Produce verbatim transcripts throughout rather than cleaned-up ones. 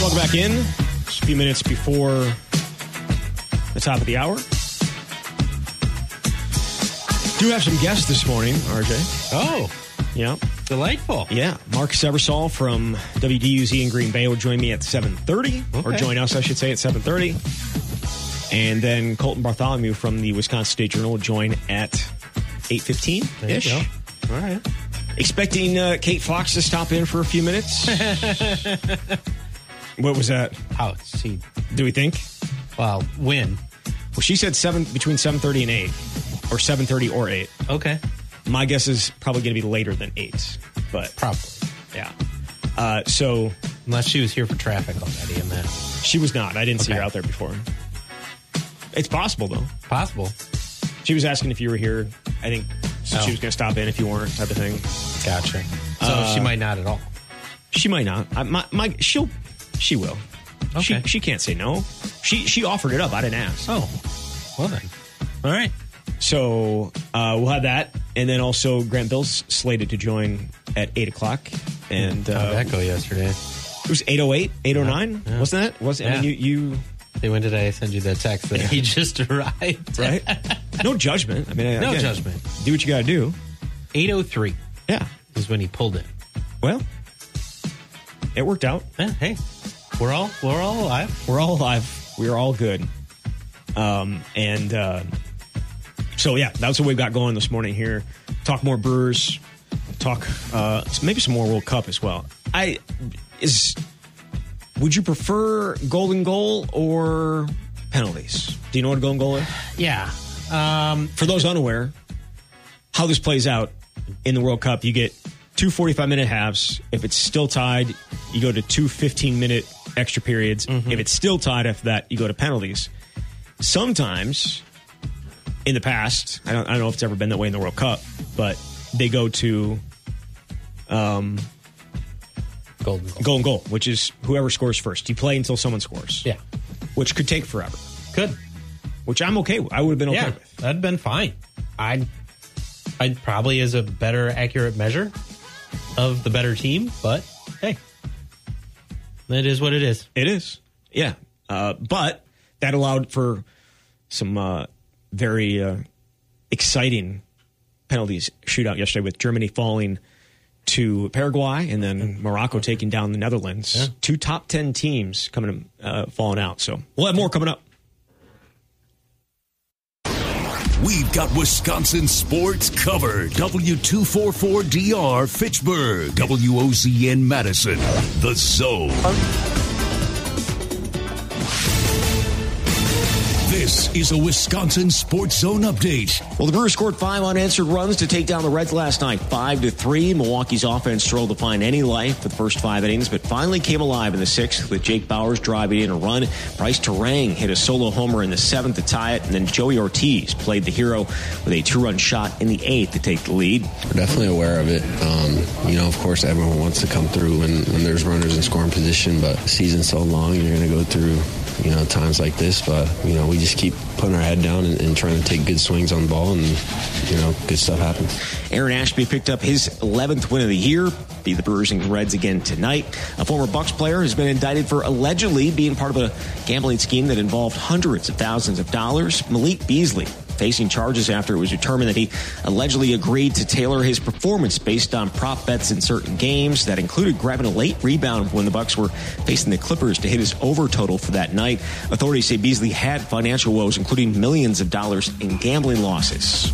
Welcome back in. Just a few minutes before the top of the hour. Do have some guests this morning, R J. Oh, yeah. Delightful. Yeah. Mark Seversol from W D U Z in Green Bay will join me at seven thirty, okay. or join us, I should say, at seven thirty. And then Colton Bartholomew from the Wisconsin State Journal will join at eight fifteen-ish. All right. Expecting uh, Kate Fox to stop in for a few minutes. What was that? Oh, see. Do we think? Well, when? Well, she said seven between seven thirty and eight, or seven thirty or eight. Okay. My guess is probably going to be later than eight, but probably, yeah. Uh, so unless she was here for traffic already, and that she was not. I didn't okay. see her out there before. It's possible though. Possible. She was asking if you were here. I think so. Oh. She was going to stop in if you weren't, type of thing. Gotcha. So uh, she might not at all. She might not. I, my, my, she'll. She will. Okay. She, she can't say no. She she offered it up. I didn't ask. Oh, well then. All right. So uh, we'll have that, and then also Grant Bill's slated to join at eight o'clock. And how uh, did that go yesterday? It was eight oh eight, eight oh nine, yeah. wasn't that? Was yeah. I mean, you you. Hey, when did I send you that text that he just arrived? Right. No judgment. I mean, no again, judgment. Do what you got to do. eight oh three. Yeah, is when he pulled in. Well, it worked out. Yeah, hey, we're all we're all alive. We're all alive. We're all good. Um, and uh, so yeah, that's what we've got going this morning here. Talk more Brewers. Talk uh, maybe some more World Cup as well. I is. Would you prefer golden goal or penalties? Do you know what a golden goal is? Yeah. Um, For those unaware, how this plays out in the World Cup, you get two forty-five minute halves. If it's still tied, you go to two fifteen minute extra periods. Mm-hmm. If it's still tied after that, you go to penalties. Sometimes, in the past, I don't, I don't know if it's ever been that way in the World Cup, but they go to um, golden goal. golden goal, which is whoever scores first. You play until someone scores. Yeah. Which could take forever. Could. Which I'm okay with. I would have been okay yeah, with. That'd been fine. I'd, I'd probably is a better accurate measure of the better team, but hey, it is what it is. It is. Yeah. Uh, but that allowed for some uh, very uh, exciting penalties shootout yesterday with Germany falling to Paraguay and then Morocco taking down the Netherlands. Yeah. Two top ten teams coming uh, falling out. So we'll have more coming up. We've got Wisconsin sports covered. W two forty-four D R Fitchburg. W O Z N Madison. The Zone. This is a Wisconsin Sports Zone update. Well, the Brewers scored five unanswered runs to take down the Reds last night, five to three. Milwaukee's offense struggled to find any life for the first five innings, but finally came alive in the sixth with Jake Bauers driving in a run. Bryce Terang hit a solo homer in the seventh to tie it, and then Joey Ortiz played the hero with a two-run shot in the eighth to take the lead. We're definitely aware of it. Um, you know, of course, everyone wants to come through when, when there's runners in scoring position, but the season's so long, you're going to go through, you know, times like this, but, you know, we just keep putting our head down and, and trying to take good swings on the ball, and, you know, good stuff happens. Aaron Ashby picked up his eleventh win of the year, beat the Brewers and Reds again tonight. A former Bucks player has been indicted for allegedly being part of a gambling scheme that involved hundreds of thousands of dollars. Malik Beasley facing charges after it was determined that he allegedly agreed to tailor his performance based on prop bets in certain games. That included grabbing a late rebound when the Bucks were facing the Clippers to hit his over total for that night. Authorities say Beasley had financial woes, including millions of dollars in gambling losses.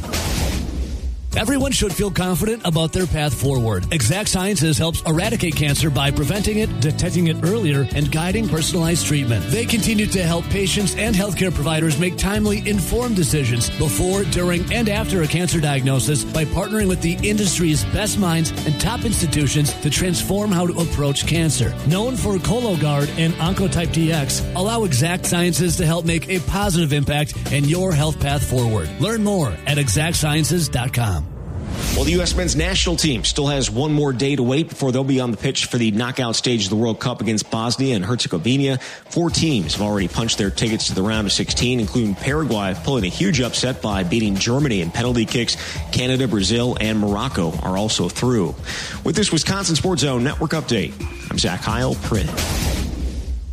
Everyone should feel confident about their path forward. Exact Sciences helps eradicate cancer by preventing it, detecting it earlier, and guiding personalized treatment. They continue to help patients and healthcare providers make timely, informed decisions before, during, and after a cancer diagnosis by partnering with the industry's best minds and top institutions to transform how to approach cancer. Known for Cologuard and Oncotype D X, allow Exact Sciences to help make a positive impact in your health path forward. Learn more at exact sciences dot com. Well, the U S men's national team still has one more day to wait before they'll be on the pitch for the knockout stage of the World Cup against Bosnia and Herzegovina. Four teams have already punched their tickets to the round of sixteen, including Paraguay pulling a huge upset by beating Germany in penalty kicks. Canada, Brazil, and Morocco are also through. With this Wisconsin Sports Zone Network update, I'm Zach Heil, Print.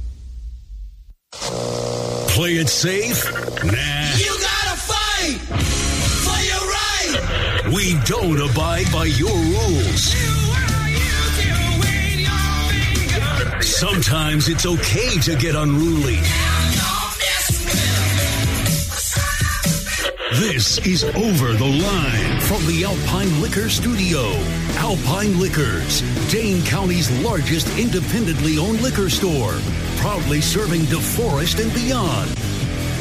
Play it safe? Nah. You gotta fight for your right. We don't abide by your rules. Sometimes it's okay to get unruly. This is Over the Line from the Alpine Liquor Studio. Alpine Liquors, Dane County's largest independently owned liquor store. Proudly serving DeForest and beyond.